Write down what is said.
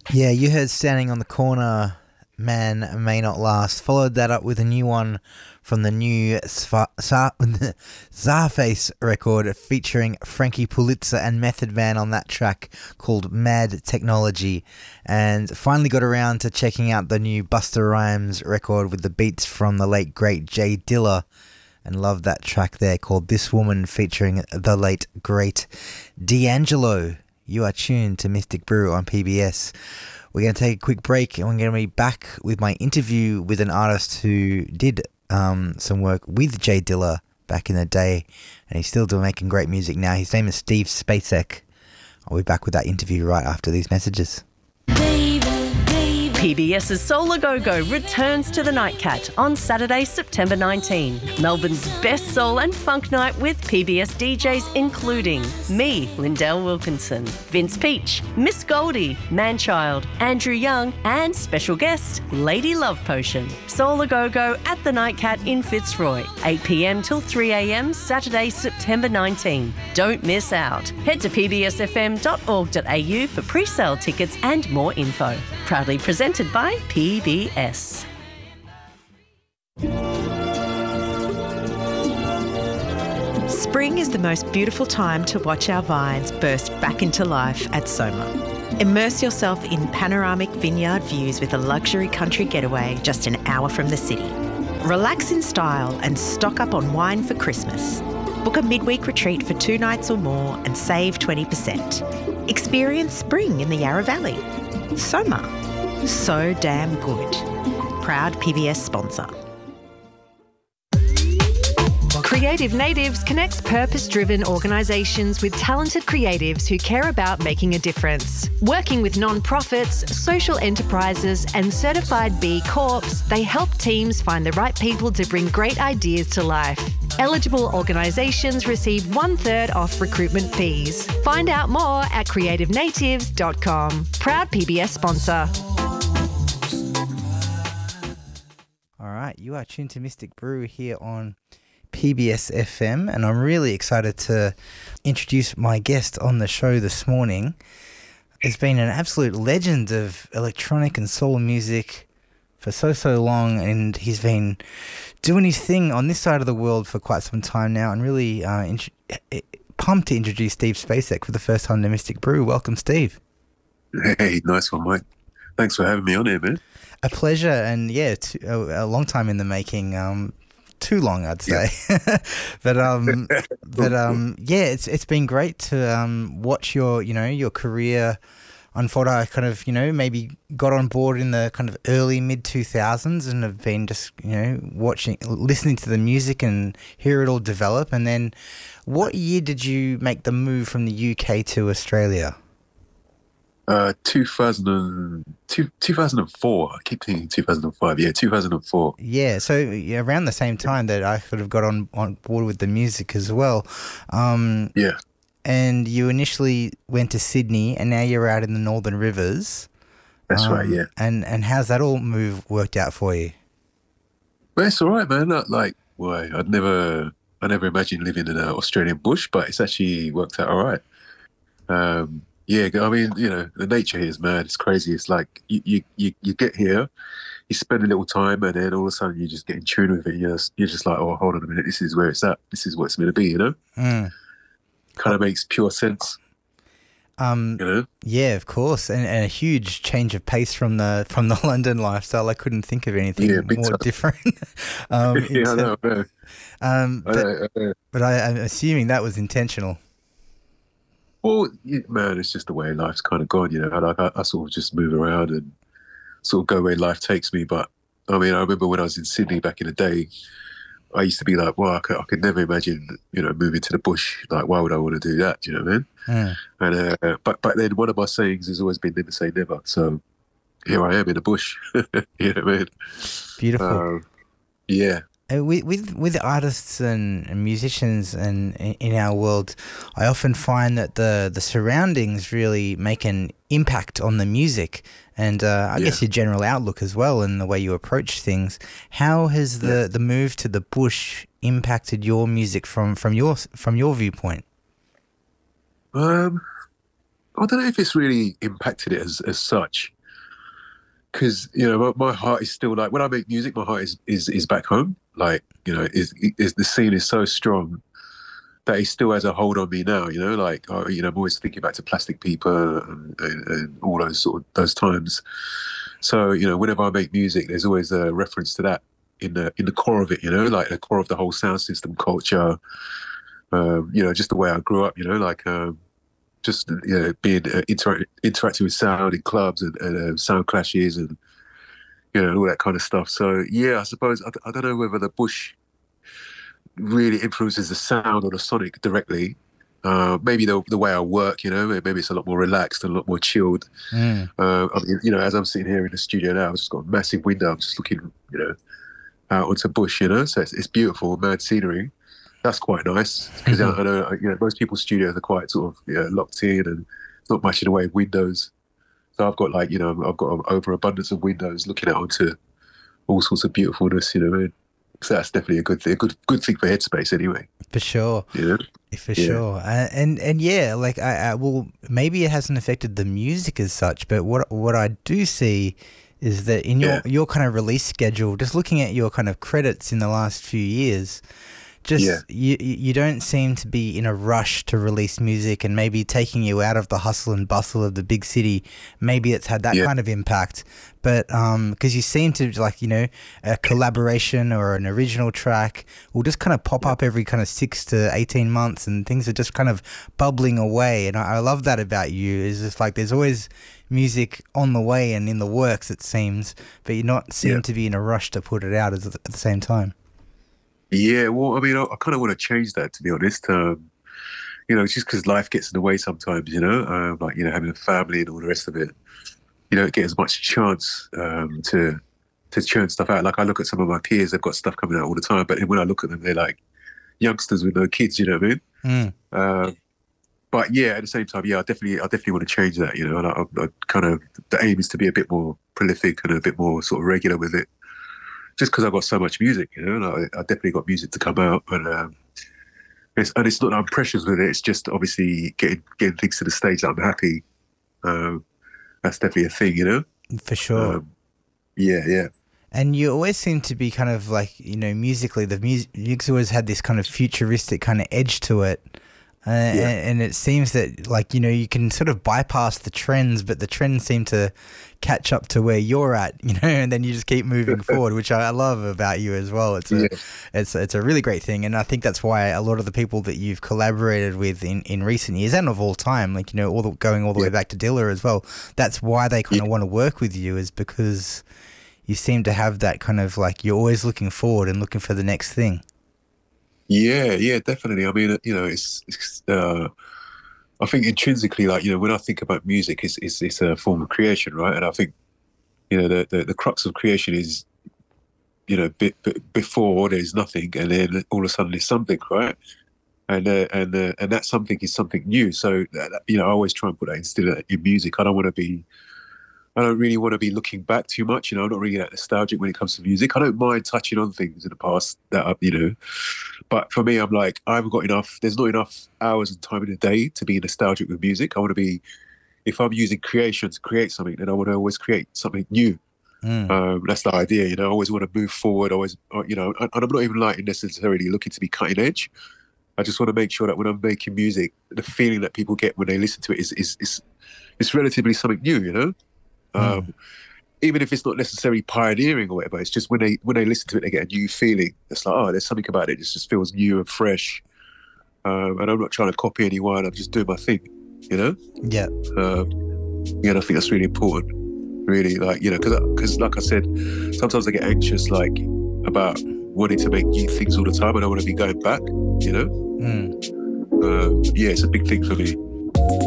Yeah, you heard Standing on the Corner, Man May Not Last. Followed that up with a new one from the new Czarface record featuring Frankie Pulitzer and Method Man on that track called Mad Technology. And finally got around to checking out the new Busta Rhymes record with the beats from the late great Jay Dilla. And love that track there called This Woman featuring the late great D'Angelo. You are tuned to Mystic Brew on PBS. We're going to take a quick break and we're going to be back with my interview with an artist who did some work with Jay Dilla back in the day, and he's still making great music now. His name is Steve Spacek. I'll be back with that interview right after these messages. PBS's Soul A Go-Go returns to the Nightcat on Saturday, September 19. Melbourne's best soul and funk night with PBS DJs including me, Lindell Wilkinson, Vince Peach, Miss Goldie, Manchild, Andrew Young and special guest, Lady Love Potion. Soul A Go-Go at the Nightcat in Fitzroy, 8 p.m. till 3 a.m. Saturday, September 19. Don't miss out. Head to pbsfm.org.au for pre-sale tickets and more info. Proudly presented by PBS. Spring is the most beautiful time to watch our vines burst back into life at Soma. Immerse yourself in panoramic vineyard views with a luxury country getaway just an hour from the city. Relax in style and stock up on wine for Christmas. Book a midweek retreat for 2 nights or more and save 20%. Experience spring in the Yarra Valley. Soma. So damn good. Proud PBS sponsor. Creative Natives connects purpose-driven organisations with talented creatives who care about making a difference. Working with non-profits, social enterprises and certified B Corps, they help teams find the right people to bring great ideas to life. Eligible organisations receive 1/3 off recruitment fees. Find out more at creativenatives.com. Proud PBS sponsor. All right, you are tuned to Mystic Brew here on PBS FM, and I'm really excited to introduce my guest on the show this morning. He's been an absolute legend of electronic and soul music for so long, and he's been doing his thing on this side of the world for quite some time now, and really pumped to introduce Steve Spacek for the first time to Mystic Brew. Welcome, Steve. Hey, nice one, mate. Thanks for having me on here, man. A pleasure, and yeah, a long time in the making. Too long, I'd say. Yeah. but yeah, it's been great to watch your career unfold. I kind of maybe got on board in the kind of early mid 2000s and have been just listening to the music and hear it all develop. And then, what year did you make the move from the UK to Australia? 2004. I keep thinking 2005. Yeah, 2004. Yeah, so around the same time that I sort of got on board with the music as well. Yeah. And you initially went to Sydney, and now you're out in the Northern Rivers. That's right, yeah. And how's that all worked out for you? Well, it's all right, man. I never imagined living in an Australian bush, but it's actually worked out all right. Yeah, I mean, the nature here is mad. It's crazy. It's like you get here, you spend a little time, and then all of a sudden you just get in tune with it. You're just like, oh, hold on a minute. This is where it's at. This is what it's meant to be, Mm. Kind of makes pure sense. Yeah, of course, and a huge change of pace from the London lifestyle. I couldn't think of anything more different. Yeah, I know. But I'm assuming that was intentional. Well, yeah, man, it's just the way life's kind of gone, I sort of just move around and sort of go where life takes me. But I mean, I remember when I was in Sydney back in the day, I used to be like, well, I could never imagine, moving to the bush. Like, why would I want to do that? Do you know what I mean? Mm. And but then one of my sayings has always been never say never. So here I am in the bush. You know what I mean? Beautiful. Yeah. With artists and musicians and in our world, I often find that the surroundings really make an impact on the music, and I guess your general outlook as well and the way you approach things. How has the move to the bush impacted your music from your viewpoint? I don't know if it's really impacted it as such. because my heart is still like when I make music, my heart is back home. Like is the scene is so strong that it still has a hold on me now. Like I'm always thinking back to Plastic People and all those times. So whenever I make music, there's always a reference to that in the core of it. Like the core of the whole sound system, culture. Just the way I grew up. Like. Just being interacting with sound in clubs and sound clashes and all that kind of stuff. So I suppose I don't know whether the bush really influences the sound or the sonic directly. Maybe the way I work, maybe it's a lot more relaxed and a lot more chilled. I mean, as I'm sitting here in the studio now, I've just got a massive window. I'm just looking, out onto bush. So it's beautiful, mad scenery. That's quite nice because I know most people's studios are quite sort of locked in and not much in the way of windows. So I've got I've got an overabundance of windows looking out onto all sorts of beautifulness. So that's definitely a good thing, good thing for headspace anyway. For sure. For sure. And yeah, like well, maybe it hasn't affected the music as such, but what I do see is that in your kind of release schedule, just looking at your kind of credits in the last few years. You don't seem to be in a rush to release music, and maybe taking you out of the hustle and bustle of the big city, maybe it's had that kind of impact. But because you seem to a collaboration or an original track will just kind of pop up every kind of 6 to 18 months, and things are just kind of bubbling away. And I love that about you. Is just like there's always music on the way and in the works, it seems, but you not seem to be in a rush to put it out at the same time. Yeah, well, I mean, I kind of want to change that, to be honest. Just because life gets in the way sometimes, like, having a family and all the rest of it. You don't get as much chance to churn stuff out. Like, I look at some of my peers, they've got stuff coming out all the time, but when I look at them, they're like youngsters with no kids, you know what I mean? But yeah, at the same time, I definitely want to change that, and I kind of, the aim is to be a bit more prolific and a bit more sort of regular with it. Just because I've got so much music, and I definitely got music to come out, and it's not that I'm precious with it. It's just obviously getting things to the stage that I'm happy. That's definitely a thing, For sure. Yeah. And you always seem to be kind of like, musically, the music's always had this kind of futuristic kind of edge to it. And it seems that, like, you can sort of bypass the trends, but the trends seem to catch up to where you're at, and then you just keep moving forward, which I love about you as well. It's a really great thing, and I think that's why a lot of the people that you've collaborated with in recent years and of all time, like, going all the way back to Dilla as well, that's why they kind of want to work with you, is because you seem to have that kind of, like, you're always looking forward and looking for the next thing. Yeah, definitely. I mean, it's I think intrinsically, like, when I think about music, it's a form of creation, right? And I think, the crux of creation is, before there's nothing, and then all of a sudden there's something, right? And that something is something new. So, I always try and put that in music. I don't really want to be looking back too much. I'm not really that nostalgic when it comes to music. I don't mind touching on things in the past that, but for me, I'm like, there's not enough hours and time in the day to be nostalgic with music. I want to be, if I'm using creation to create something, then I want to always create something new. That's the idea, I always want to move forward, and I'm not even like necessarily looking to be cutting edge. I just want to make sure that when I'm making music, the feeling that people get when they listen to it is relatively something new, even if it's not necessarily pioneering or whatever. It's just when they listen to it, they get a new feeling. It's like, oh, there's something about it. It just feels new and fresh. And I'm not trying to copy anyone. I'm just doing my thing, Yeah. And I think that's really important. Really, like, because like I said, sometimes I get anxious, like, about wanting to make new things all the time. I don't want to be going back, Yeah, it's a big thing for me.